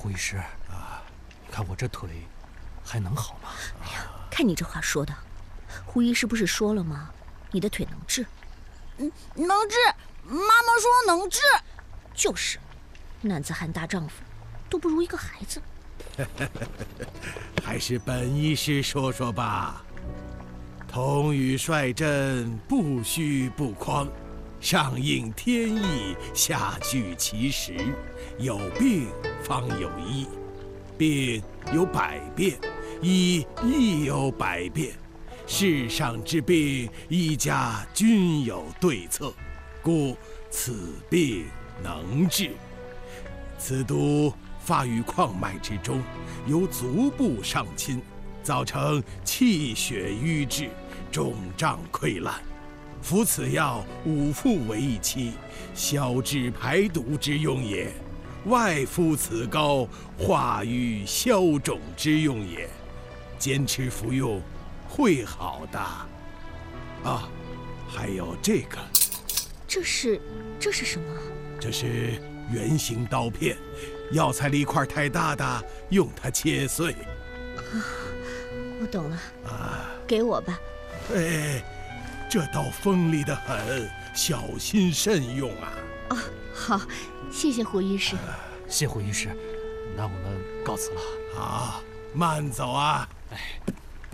胡医师啊，你看我这腿还能好吗？ 哎呀，看你这话说的，胡医师不是说了吗？你的腿能治。 能治，妈妈说能治。 就是，男子汉大丈夫，都不如一个孩子。 还是本医师说说吧。童宇率阵，不虚不匡，上应天意，下据其时。有病方有医，病有百变，医亦有百变。世上之病，医家均有对策，故此病能治。此毒发于眶脉之中，由足部上侵，造成气血瘀滞，肿胀溃烂。服此药5服为一期，消滞排毒之用也。外敷此膏，化瘀消肿之用也。坚持服用，会好的。啊，还有这个， 这是什么？ 这是圆形刀片，药材粒块太大的，用它切碎。 啊，我懂了。啊，给我吧。 哎，这刀锋利得很，小心慎用啊。 啊，好，谢谢胡医师。 谢胡医师，那我们告辞了。 好，慢走啊。 哎。